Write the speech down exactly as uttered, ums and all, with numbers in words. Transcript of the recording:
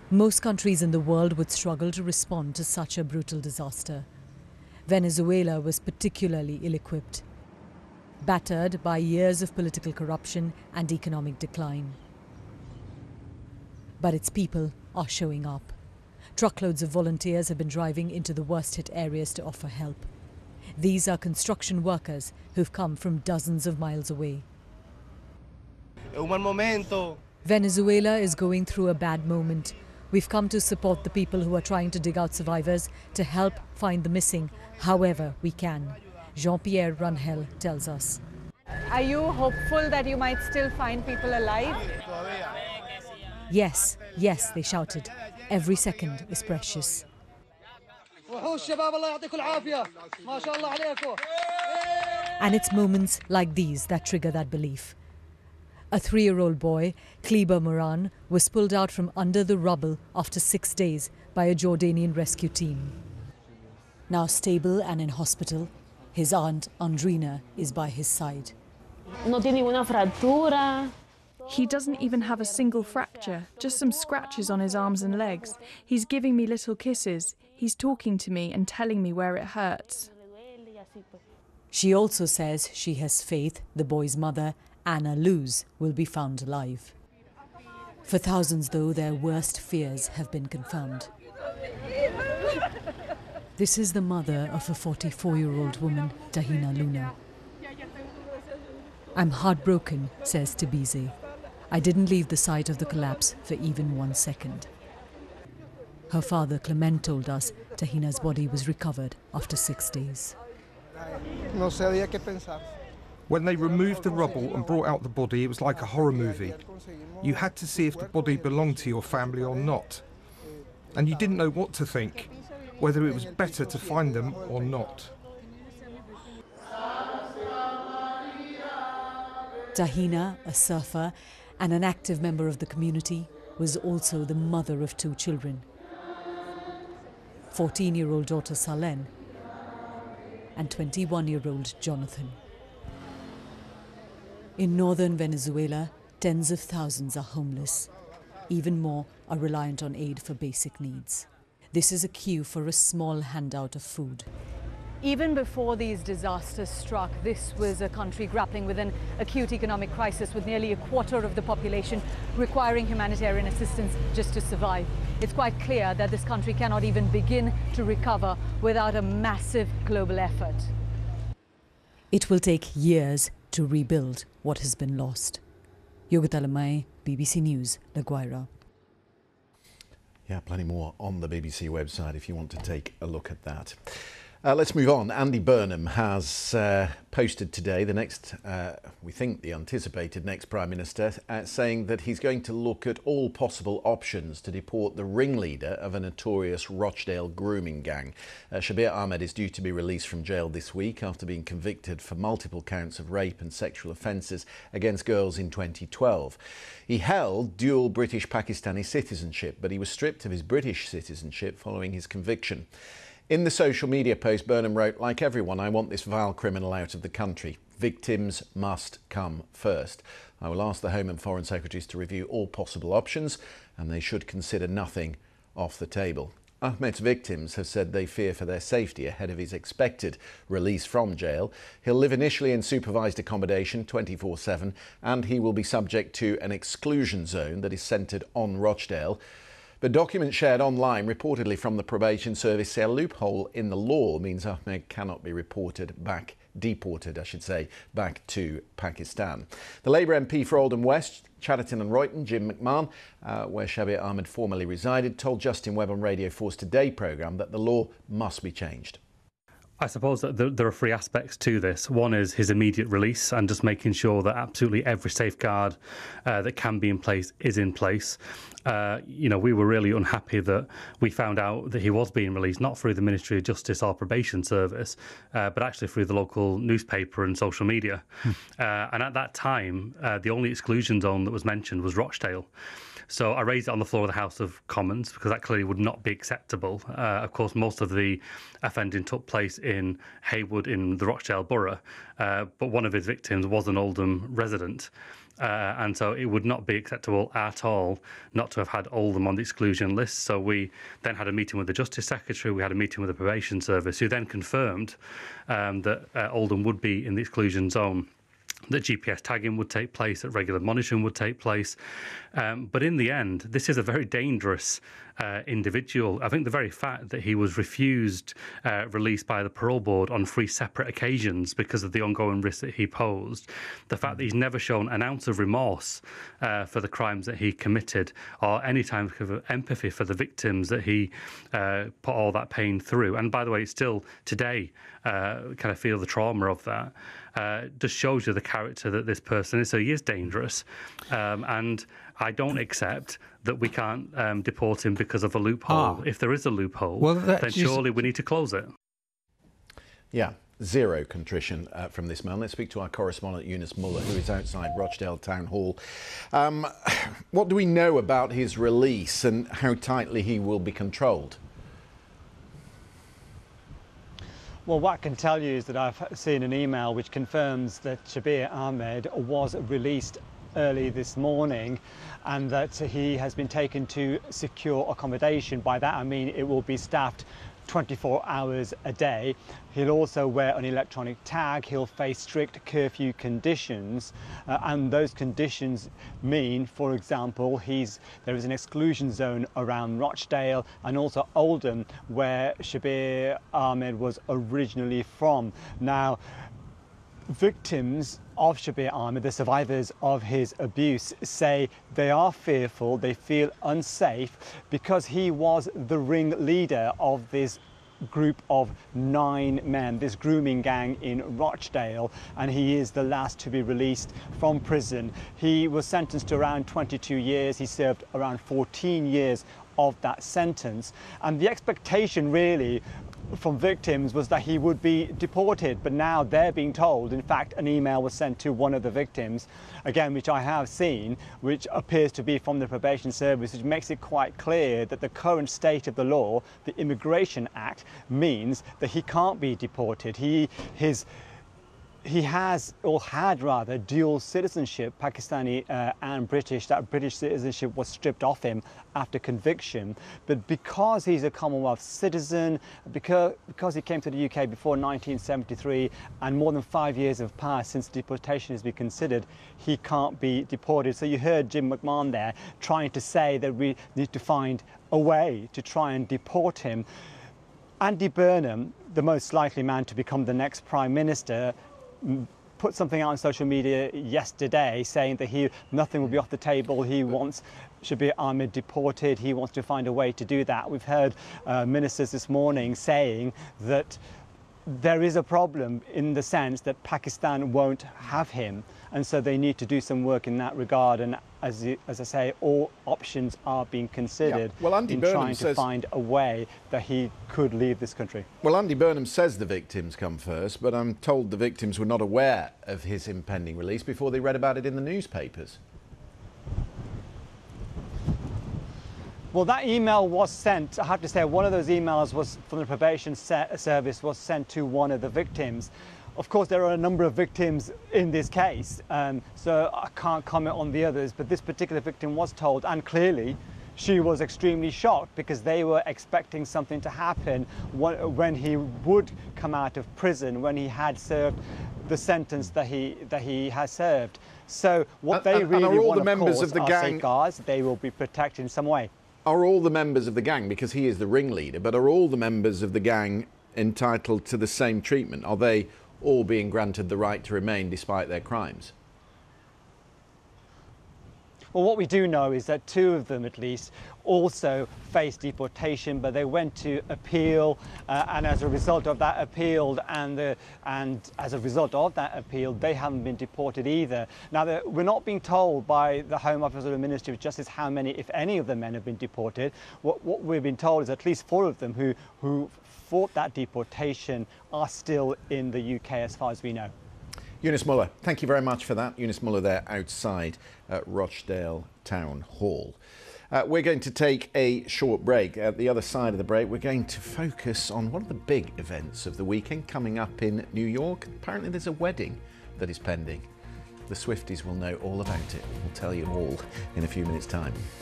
Most countries in the world would struggle to respond to such a brutal disaster. Venezuela was particularly ill-equipped, battered by years of political corruption and economic decline. But its people are showing up. Truckloads of volunteers have been driving into the worst-hit areas to offer help. These are construction workers who've come from dozens of miles away. Venezuela is going through a bad moment. We've come to support the people who are trying to dig out survivors, to help find the missing however we can. Jean-Pierre Rangel tells us. Are you hopeful that you might still find people alive? Yes, yes, they shouted. Every second is precious. And it's moments like these that trigger that belief. A three-year-old boy, Kleber Moran, was pulled out from under the rubble after six days by a Jordanian rescue team. Now stable and in hospital, his aunt, Andrina, is by his side. No tiene ninguna fractura. He doesn't even have a single fracture, just some scratches on his arms and legs. He's giving me little kisses. He's talking to me and telling me where it hurts. She also says she has faith the boy's mother, Anna Luz, will be found alive. For thousands, though, their worst fears have been confirmed. This is the mother of a forty-four-year-old woman, Tahina Luna. I'm heartbroken, says Tibize. I didn't leave the site of the collapse for even one second. Her father, Clement, told us Tahina's body was recovered after six days. When they removed the rubble and brought out the body, it was like a horror movie. You had to see if the body belonged to your family or not. And you didn't know what to think, whether it was better to find them or not. Tahina, a surfer and an active member of the community, was also the mother of two children. fourteen-year-old daughter Salen and twenty-one-year-old Jonathan. In northern Venezuela, tens of thousands are homeless. Even more are reliant on aid for basic needs. This is a queue for a small handout of food. Even before these disasters struck, this was a country grappling with an acute economic crisis, with nearly a quarter of the population requiring humanitarian assistance just to survive. It's quite clear that this country cannot even begin to recover without a massive global effort. It will take years to rebuild what has been lost. Yogita Lamai, B B C News, La Guaira. Yeah, plenty more on the B B C website if you want to take a look at that. Uh, let's move on. Andy Burnham has uh, posted today the next, uh, we think the anticipated next Prime Minister, uh, saying that he's going to look at all possible options to deport the ringleader of a notorious Rochdale grooming gang. Uh, Shabir Ahmed is due to be released from jail this week after being convicted for multiple counts of rape and sexual offences against girls in twenty twelve. He held dual British-Pakistani citizenship, but he was stripped of his British citizenship following his conviction. In the social media post, Burnham wrote, "Like everyone, I want this vile criminal out of the country. Victims must come first. I will ask the Home and Foreign Secretaries to review all possible options, and they should consider nothing off the table." Ahmed's victims have said they fear for their safety ahead of his expected release from jail. He'll live initially in supervised accommodation twenty-four seven, and he will be subject to an exclusion zone that is centred on Rochdale. But documents shared online, reportedly from the probation service, say a loophole in the law means Ahmed cannot be reported back, deported, I should say, back to Pakistan. The Labour M P for Oldham West, Chatterton and Royton, Jim McMahon, uh, where Shabir Ahmed formerly resided, told Justin Webb on Radio four's Today programme that the law must be changed. I suppose that there are three aspects to this. One is his immediate release and just making sure that absolutely every safeguard uh, that can be in place is in place. Uh, you know, we were really unhappy that we found out that he was being released, not through the Ministry of Justice or Probation Service, uh, but actually through the local newspaper and social media. Hmm. Uh, and at that time, uh, the only exclusion zone that was mentioned was Rochdale. So I raised it on the floor of the House of Commons because that clearly would not be acceptable. Uh, of course, most of the offending took place in Haywood in the Rochdale borough, uh, but one of his victims was an Oldham resident. Uh, and so it would not be acceptable at all not to have had Oldham on the exclusion list. So we then had a meeting with the Justice Secretary, we had a meeting with the Probation Service, who then confirmed um, that uh, Oldham would be in the exclusion zone, that G P S tagging would take place, that regular monitoring would take place. Um, but in the end, this is a very dangerous uh, individual. I think the very fact that he was refused uh, release by the parole board on three separate occasions because of the ongoing risk that he posed, the fact that he's never shown an ounce of remorse uh, for the crimes that he committed, or any type of empathy for the victims that he uh, put all that pain through. And by the way, still today, uh, kind of feel the trauma of that. Uh, just shows you the character that this person is. So he is dangerous, um, and I don't accept that we can't um, deport him because of a loophole. Ah. If there is a loophole, Well, then just- surely we need to close it. Yeah, zero contrition uh, from this man. Let's speak to our correspondent Eunice Muller, who is outside Rochdale Town Hall. Um, what do we know about his release and how tightly he will be controlled? Well, what I can tell you is that I've seen an email which confirms that Shabir Ahmed was released early this morning and that he has been taken to secure accommodation. By that I mean it will be staffed twenty-four hours a day. He'll also wear an electronic tag. He'll face strict curfew conditions, uh, and those conditions mean, for example, he's there is an exclusion zone around Rochdale and also Oldham, where Shabir Ahmed was originally from. Now, victims of Shabir Ahmed, the survivors of his abuse, say they are fearful, they feel unsafe because he was the ringleader of this group of nine men, this grooming gang in Rochdale, and he is the last to be released from prison. He was sentenced to around twenty-two years. He served around fourteen years of that sentence, and the expectation really from victims was that he would be deported, but now they're being told, in fact an email was sent to one of the victims, again which I have seen, which appears to be from the Probation Service, which makes it quite clear that the current state of the law, the Immigration Act, means that he can't be deported. He his He has, or had rather, dual citizenship, Pakistani uh, and British. That British citizenship was stripped off him after conviction. But because he's a Commonwealth citizen, because, because he came to the U K before nineteen seventy-three, and more than five years have passed since deportation has been considered, he can't be deported. So you heard Jim McMahon there trying to say that we need to find a way to try and deport him. Andy Burnham, the most likely man to become the next Prime Minister, put something out on social media yesterday saying that he nothing will be off the table. He wants Shabir Ahmed deported. He wants to find a way to do that. We've heard uh, ministers this morning saying that there is a problem in the sense that Pakistan won't have him, and so they need to do some work in that regard. And as, you, as I say, all options are being considered Yeah. Well, Andy in Burnham trying to says- find a way that he could leave this country. Well, Andy Burnham says the victims come first, but I'm told the victims were not aware of his impending release before they read about it in the newspapers. Well, that email was sent, I have to say, one of those emails was from the Probation Service was sent to one of the victims. Of course, there are a number of victims in this case, um, so I can't comment on the others, but this particular victim was told, and clearly she was extremely shocked because they were expecting something to happen when he would come out of prison, when he had served the sentence that he that he has served. So what And- they and- and really are all want, the members of, course, of the are gang- safeguards. They will be protected in some way. Are all the members of the gang, because he is the ringleader, but are all the members of the gang entitled to the same treatment? Are they all being granted the right to remain despite their crimes? Well, what we do know is that two of them, at least, also faced deportation, but they went to appeal, uh, and as a result of that appeal, and the, and as a result of that appeal, they haven't been deported either. Now, the, we're not being told by the Home Office or the Ministry of Justice how many, if any, of the men have been deported. What, what we've been told is at least four of them who who fought that deportation are still in the U K, as far as we know. Eunice Muller, thank you very much for that. Eunice Muller there outside uh, Rochdale Town Hall. Uh, we're going to take a short break. At the other side of the break, we're going to focus on one of the big events of the weekend coming up in New York. Apparently there's a wedding that is pending. the Swifties will know all about it. We'll tell you all in a few minutes' time.